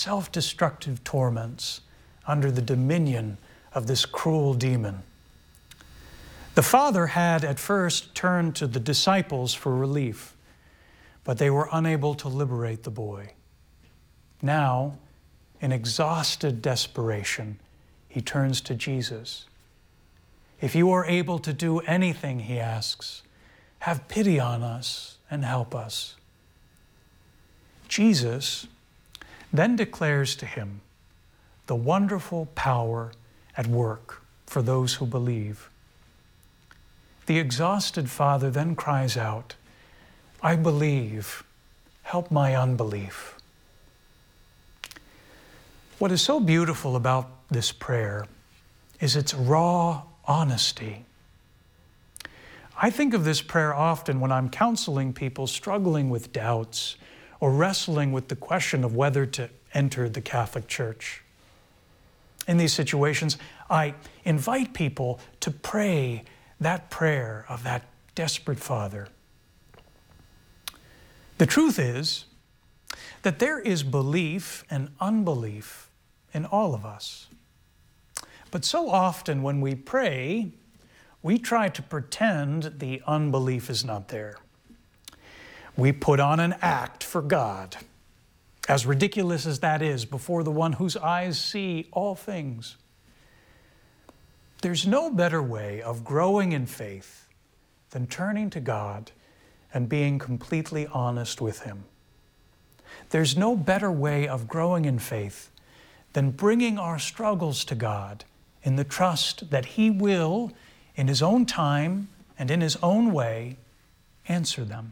self-destructive torments under the dominion of this cruel demon. The Father had at first turned to the disciples for relief, but they were unable to liberate the boy. Now, in exhausted desperation, he turns to Jesus. If you are able to do anything, he asks, have pity on us and help us. Jesus then declares to him the wonderful power at work for those who believe. The exhausted father then cries out, I believe, help my unbelief. What is so beautiful about this prayer is its raw honesty. I think of this prayer often when I'm counseling people struggling with doubts or wrestling with the question of whether to enter the Catholic Church. In these situations, I invite people to pray that prayer of that desperate father. The truth is that there is belief and unbelief in all of us. But so often when we pray, we try to pretend the unbelief is not there. We put on an act for God, as ridiculous as that is, before the one whose eyes see all things. There's no better way of growing in faith than turning to God and being completely honest with Him. There's no better way of growing in faith than bringing our struggles to God in the trust that He will, in His own time and in His own way, answer them.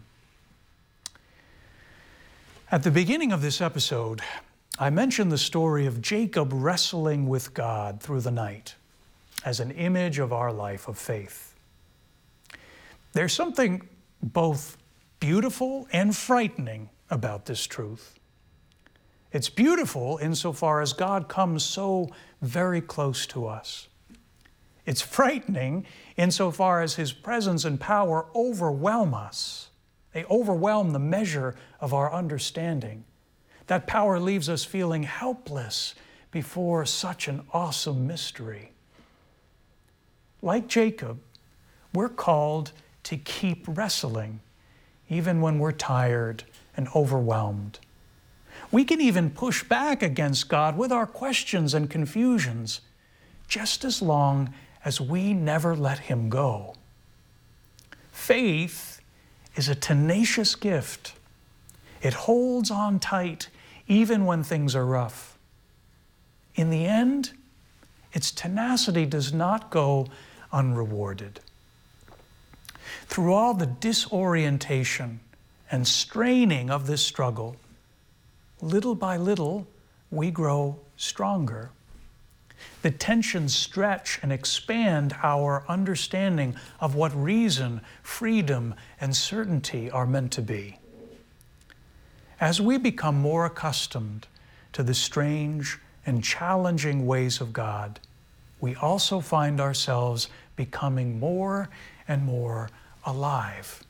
At the beginning of this episode, I mentioned the story of Jacob wrestling with God through the night as an image of our life of faith. There's something both beautiful and frightening about this truth. It's beautiful insofar as God comes so very close to us. It's frightening insofar as His presence and power overwhelm us. They overwhelm the measure of our understanding. That power leaves us feeling helpless before such an awesome mystery. Like Jacob, we're called to keep wrestling, even when we're tired and overwhelmed. We can even push back against God with our questions and confusions, just as long as we never let Him go. Faith is a tenacious gift. It holds on tight even when things are rough. In the end, its tenacity does not go unrewarded. Through all the disorientation and straining of this struggle, little by little, we grow stronger. The tensions stretch and expand our understanding of what reason, freedom, and certainty are meant to be. As we become more accustomed to the strange and challenging ways of God, we also find ourselves becoming more and more alive.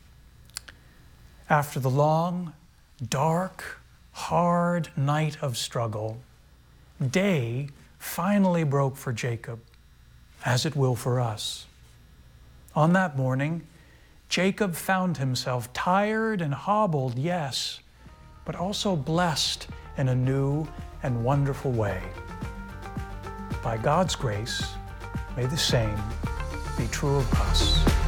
After the long, dark, hard night of struggle, day finally broke for Jacob, as it will for us. On that morning, Jacob found himself tired and hobbled, yes, but also blessed in a new and wonderful way. By God's grace, may the same be true of us.